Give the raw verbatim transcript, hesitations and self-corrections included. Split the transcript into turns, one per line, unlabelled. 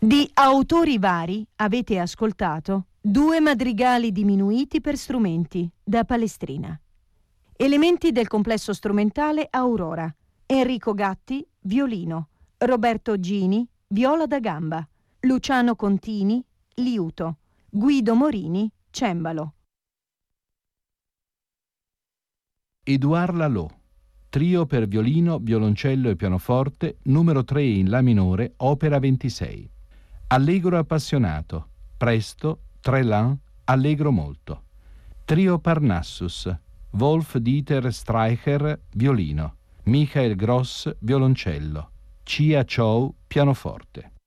Di autori vari avete ascoltato Due madrigali diminuiti per strumenti da Palestrina. Elementi del complesso strumentale Aurora. Enrico Gatti, violino. Roberto Gini, viola da gamba. Luciano Contini, liuto. Guido Morini, cembalo.
Édouard Lalo, trio per violino, violoncello e pianoforte, numero tre in La minore, opera ventisei. Allegro appassionato, presto, tre lent, allegro molto. Trio Parnassus, Wolf-Dieter Streicher, violino, Michael Gross, violoncello, Chia Chow, pianoforte.